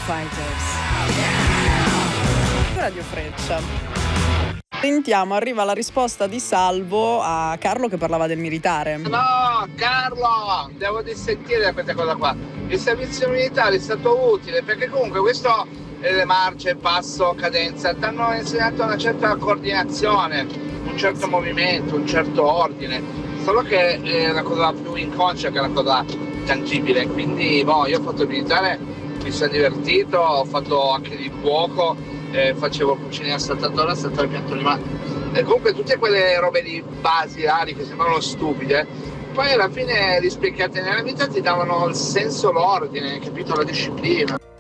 Fighters. Radio Freccia. Sentiamo, arriva la risposta di Salvo a Carlo che parlava del militare. No, Carlo, devo dissentire questa cosa qua. Il servizio militare è stato utile perché comunque questo, le marce, passo, cadenza, ti hanno insegnato una certa coordinazione, un certo movimento, un certo ordine. Solo che è una cosa più inconscia che una cosa tangibile. Quindi io ho fatto il militare, mi sono divertito, ho fatto anche di cuoco, facevo cucina saltatore, saltare piantoni, ma comunque tutte quelle robe di basilari che sembrano stupide, poi alla fine rispecchiate nella vita ti davano il senso, l'ordine, capito, la disciplina.